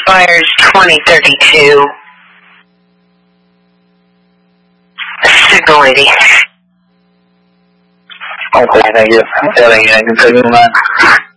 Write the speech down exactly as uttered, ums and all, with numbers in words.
expires twenty thirty-two. Signal lady. Okay, thank you. I'm telling you, I can tell you that.